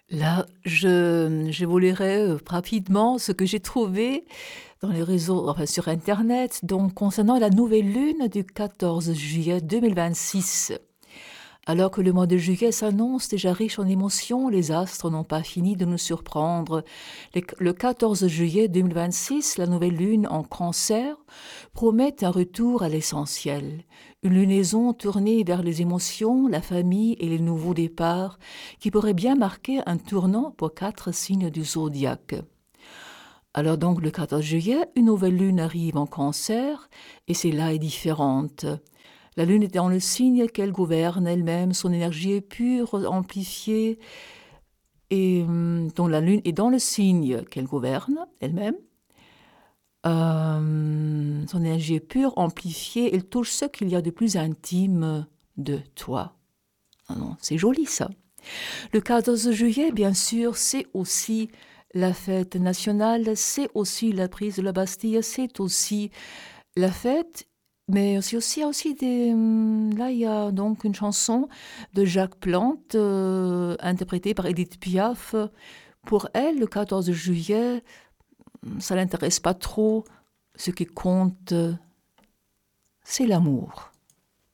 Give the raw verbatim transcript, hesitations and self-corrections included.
Là, je j'évoluerai, heu, rapidement ce que j'ai trouvé dans les réseaux, enfin sur internet, donc concernant la nouvelle lune du quatorze juillet deux mille vingt-six. Alors que le mois de juillet s'annonce déjà riche en émotions, les astres n'ont pas fini de nous surprendre. Les- Le quatorze juillet deux mille vingt-six, la nouvelle lune en Cancer promet un retour à l'essentiel. Une lunaison tournée vers les émotions, la famille et les nouveaux départs qui pourrait bien marquer un tournant pour quatre signes du zodiaque. Alors donc le quatorze juillet, une nouvelle lune arrive en Cancer et celle-là est différente. La lune est dans le signe qu'elle gouverne elle-même, son énergie est pure, amplifiée, et hum, dont la lune est dans le signe qu'elle gouverne elle-même. Euh, son énergie est pure, amplifiée, elle touche ce qu'il y a de plus intime de toi. Ah non, c'est joli ça. Le quatorze juillet, bien sûr, c'est aussi la fête nationale, c'est aussi la prise de la Bastille, c'est aussi la fête, mais aussi, aussi, il y a aussi des... hum, Là, il y a donc une chanson de Jacques Plante, euh, interprétée par Edith Piaf. Pour elle, le quatorze juillet, hum, ça l'intéresse pas trop. Ce qui compte, euh, c'est l'amour.